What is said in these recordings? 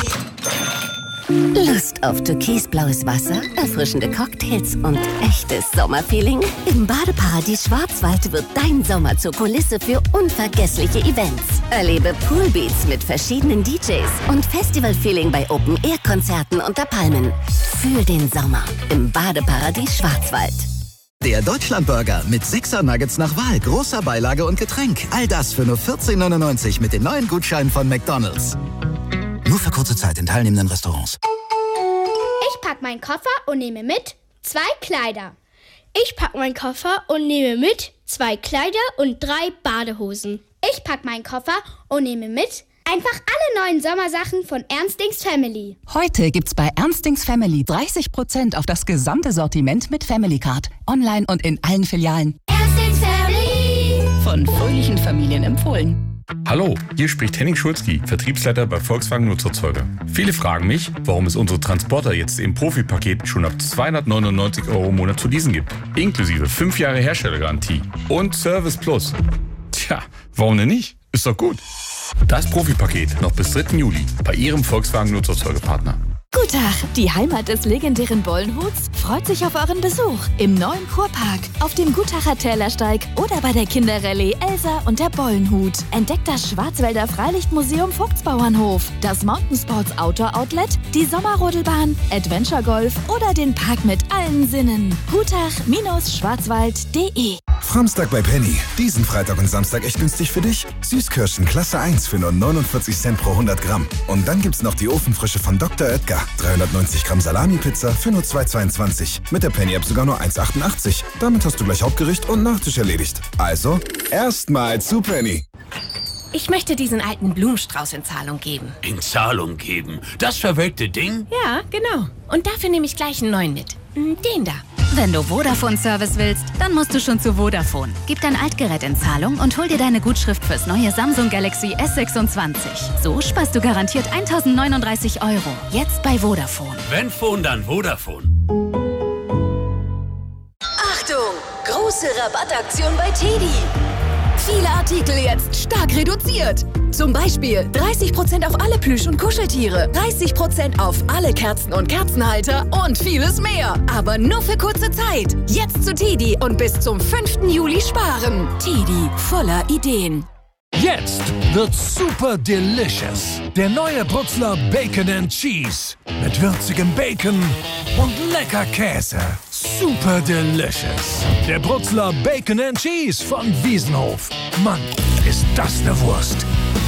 Lust auf türkisblaues Wasser, erfrischende Cocktails und echtes Sommerfeeling? Im Badeparadies Schwarzwald wird dein Sommer zur Kulisse für unvergessliche Events. Erlebe Poolbeats mit verschiedenen DJs und Festivalfeeling bei Open-Air-Konzerten unter Palmen. Fühl den Sommer im Badeparadies Schwarzwald. Der Deutschlandburger mit 6er Nuggets nach Wahl, großer Beilage und Getränk. All das für nur 14,99 mit den neuen Gutscheinen von McDonald's. Nur für kurze Zeit in teilnehmenden Restaurants. Ich pack meinen Koffer und nehme mit 2 Kleider. Ich pack meinen Koffer und nehme mit 2 Kleider und 3 Badehosen. Ich pack meinen Koffer und nehme mit einfach alle neuen Sommersachen von Ernstings Family. Heute gibt's bei Ernstings Family 30% auf das gesamte Sortiment mit Family Card. Online und in allen Filialen. Ernstings Family. Von fröhlichen Familien empfohlen. Hallo, hier spricht Henning Schulzki, Vertriebsleiter bei Volkswagen Nutzerzeuger. Viele fragen mich, warum es unsere Transporter jetzt im Profipaket schon ab 299 € im Monat zu leasen gibt. Inklusive 5 Jahre Herstellergarantie und Service Plus. Tja, warum denn nicht? Ist doch gut. Das Profipaket noch bis 3. Juli bei Ihrem Volkswagen Nutzerzeugerpartner. Guten Tag, die Heimat des legendären Bollenhuts freut sich auf euren Besuch im neuen Kurpark, auf dem Gutacher Tälersteig oder bei der Kinderrallye Elsa und der Bollenhut. Entdeckt das Schwarzwälder Freilichtmuseum Vogtsbauernhof, das Mountainsports Outdoor Outlet, die Sommerrodelbahn, Adventure Golf oder den Park mit allen Sinnen. Gutach-schwarzwald.de. Samstag bei Penny. Diesen Freitag und Samstag echt günstig für dich. Süßkirschen Klasse 1 für nur 49 Cent pro 100 Gramm. Und dann gibt's noch die Ofenfrische von Dr. Oetker. 390 Gramm Salami-Pizza für nur 2,22. Mit der Penny-App sogar nur 1,88. Damit hast du gleich Hauptgericht und Nachtisch erledigt. Also, erstmal zu Penny. Ich möchte diesen alten Blumenstrauß in Zahlung geben. In Zahlung geben? Das verwelkte Ding? Ja, genau. Und dafür nehme ich gleich einen neuen mit. Den da. Wenn du Vodafone-Service willst, dann musst du schon zu Vodafone. Gib dein Altgerät in Zahlung und hol dir deine Gutschrift fürs neue Samsung Galaxy S26. So sparst du garantiert 1.039 €. Jetzt bei Vodafone. Wenn Phone, dann Vodafone. Achtung! Große Rabattaktion bei TEDi. Viele Artikel jetzt stark reduziert. Zum Beispiel 30% auf alle Plüsch- und Kuscheltiere, 30% auf alle Kerzen und Kerzenhalter und vieles mehr. Aber nur für kurze Zeit. Jetzt zu TEDi und bis zum 5. Juli sparen. TEDi, voller Ideen. Jetzt wird's super delicious. Der neue Bruxler Bacon and Cheese. Mit würzigem Bacon und lecker Käse. Super delicious. Der Bruxler Bacon and Cheese von Wiesenhof. Mann, ist das eine Wurst.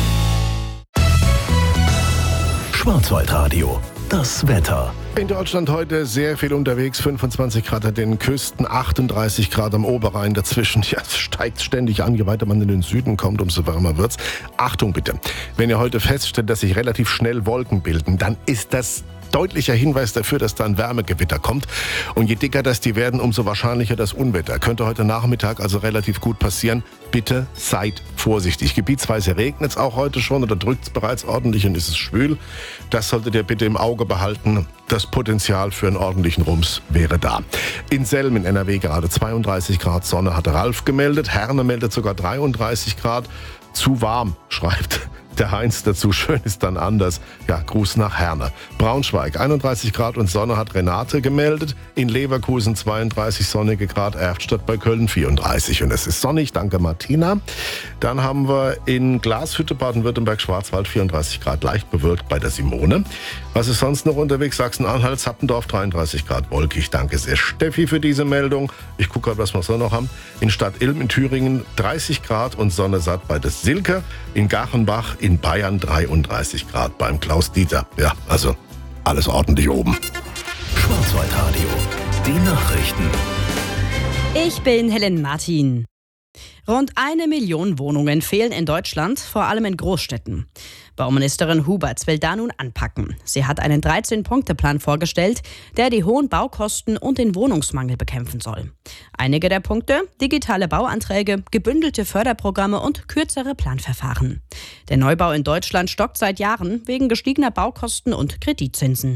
Schwarzwaldradio. Das Wetter. In Deutschland heute sehr viel unterwegs, 25 Grad an den Küsten, 38 Grad am Oberrhein dazwischen. Ja, es steigt ständig an, je weiter man in den Süden kommt, umso wärmer wird's. Achtung bitte, wenn ihr heute feststellt, dass sich relativ schnell Wolken bilden, dann ist das deutlicher Hinweis dafür, dass da ein Wärmegewitter kommt. Und je dicker das die werden, umso wahrscheinlicher das Unwetter. Könnte heute Nachmittag also relativ gut passieren. Bitte seid vorsichtig. Gebietsweise regnet es auch heute schon oder drückt es bereits ordentlich und ist es schwül. Das solltet ihr bitte im Auge behalten. Das Potenzial für einen ordentlichen Rums wäre da. In Selm in NRW gerade 32 Grad Sonne, hat Ralf gemeldet. Herne meldet sogar 33 Grad. Zu warm, schreibt der Heinz dazu. Schön ist dann anders. Ja, Gruß nach Herne. Braunschweig 31 Grad und Sonne hat Renate gemeldet. In Leverkusen 32 sonnige Grad, Erftstadt bei Köln 34. Und es ist sonnig, danke Martina. Dann haben wir in Glashütte, Baden-Württemberg, Schwarzwald 34 Grad, leicht bewölkt bei der Simone. Was ist sonst noch unterwegs? Sachsen-Anhalt, Zappendorf 33 Grad, wolkig. Danke sehr Steffi für diese Meldung. Ich gucke gerade, was wir so noch haben. In Stadt Ilm in Thüringen 30 Grad und Sonne satt bei der Silke. In Gachenbach in Bayern 33 Grad beim Klaus-Dieter. Ja, also alles ordentlich oben. Schwarzwaldradio. Die Nachrichten. Ich bin Helen Martin. Rund 1 Million Wohnungen fehlen in Deutschland, vor allem in Großstädten. Bauministerin Huberts will da nun anpacken. Sie hat einen 13-Punkte-Plan vorgestellt, der die hohen Baukosten und den Wohnungsmangel bekämpfen soll. Einige der Punkte: digitale Bauanträge, gebündelte Förderprogramme und kürzere Planverfahren. Der Neubau in Deutschland stockt seit Jahren wegen gestiegener Baukosten und Kreditzinsen.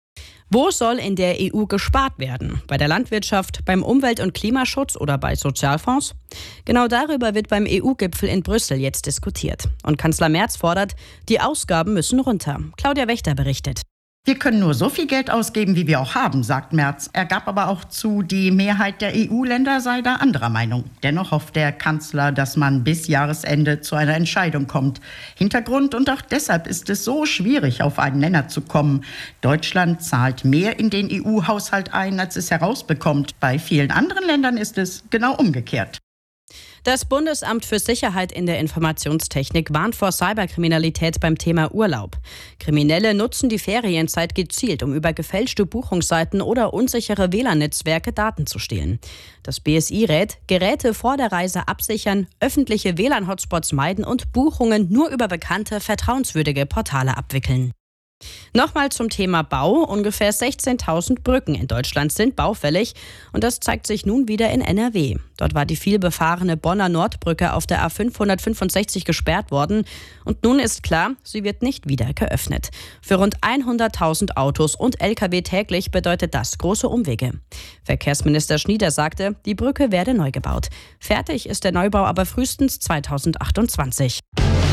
Wo soll in der EU gespart werden? Bei der Landwirtschaft, beim Umwelt- und Klimaschutz oder bei Sozialfonds? Genau darüber wird beim EU-Gipfel in Brüssel jetzt diskutiert. Und Kanzler Merz fordert, die Ausgaben müssen runter. Claudia Wächter berichtet. Wir können nur so viel Geld ausgeben, wie wir auch haben, sagt Merz. Er gab aber auch zu, die Mehrheit der EU-Länder sei da anderer Meinung. Dennoch hofft der Kanzler, dass man bis Jahresende zu einer Entscheidung kommt. Hintergrund und auch deshalb ist es so schwierig, auf einen Nenner zu kommen. Deutschland zahlt mehr in den EU-Haushalt ein, als es herausbekommt. Bei vielen anderen Ländern ist es genau umgekehrt. Das Bundesamt für Sicherheit in der Informationstechnik warnt vor Cyberkriminalität beim Thema Urlaub. Kriminelle nutzen die Ferienzeit gezielt, um über gefälschte Buchungsseiten oder unsichere WLAN-Netzwerke Daten zu stehlen. Das BSI rät, Geräte vor der Reise absichern, öffentliche WLAN-Hotspots meiden und Buchungen nur über bekannte, vertrauenswürdige Portale abwickeln. Nochmal zum Thema Bau. Ungefähr 16.000 Brücken in Deutschland sind baufällig und das zeigt sich nun wieder in NRW. Dort war die vielbefahrene Bonner Nordbrücke auf der A565 gesperrt worden und nun ist klar, sie wird nicht wieder geöffnet. Für rund 100.000 Autos und Lkw täglich bedeutet das große Umwege. Verkehrsminister Schnieder sagte, die Brücke werde neu gebaut. Fertig ist der Neubau aber frühestens 2028.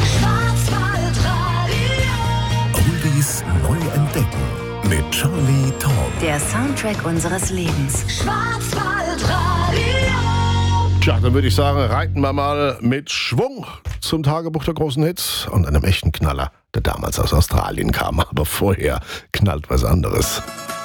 Oldies neu entdecken mit Charlie Tall. Der Soundtrack unseres Lebens. Schwarzwaldradio. Tja, dann würde ich sagen, reiten wir mal mit Schwung zum Tagebuch der großen Hits und einem echten Knaller, der damals aus Australien kam, aber vorher knallt was anderes.